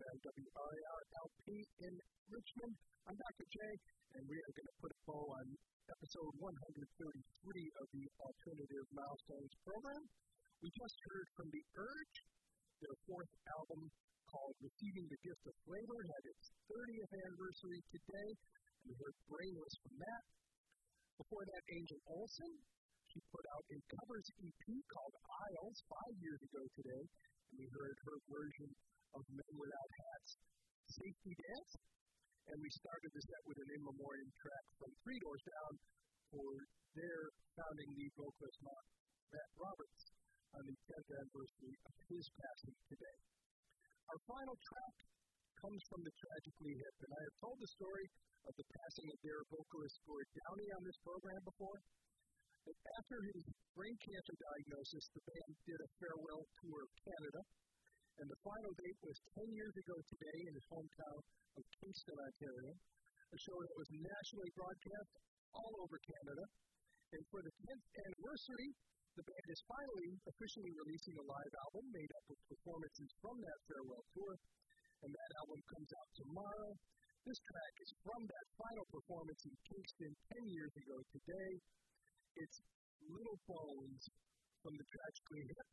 FM WRIR-LP in Richmond. I'm Dr. J, and we are going to put a bow on episode 133 of the Alternative Milestones program. We just heard from The Urge. Their fourth album, called Receiving the Gift of Flavor, had its 30th anniversary today, and we heard Brainless from that. Before that, Angel Olsen. She put out a covers EP called Isles 5 years ago today, and we heard her version of Men Without Hats, Safety Dance. And we started the set with an in memoriam track from Three Doors Down for their founding lead vocalist, Matt Roberts, on the 10th anniversary of his passing today. Our final track comes from the Tragically Hip, and I have told the story of the passing of their vocalist, Gord Downie, on this program before. But after his brain cancer diagnosis, the band did a farewell tour of Canada, and the final date was 10 years ago today in his hometown of Kingston, Ontario, a show that was nationally broadcast all over Canada. And for the 10th anniversary, the band is finally officially releasing a live album made up of performances from that farewell tour, and that album comes out tomorrow. This track is from that final performance in Kingston 10 years ago today. It's Little Bones from the Tragically Hip.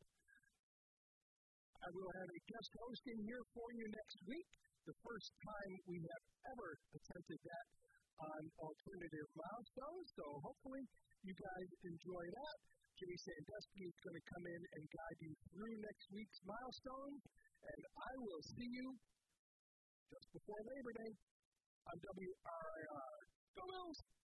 I will have a guest host in here for you next week, the first time we have ever attempted that on Alternative Milestones, so hopefully you guys enjoy that. Jay Sandusky is going to come in and guide you through next week's milestones, and I will see you just before Labor Day on WRIR. Go Bills!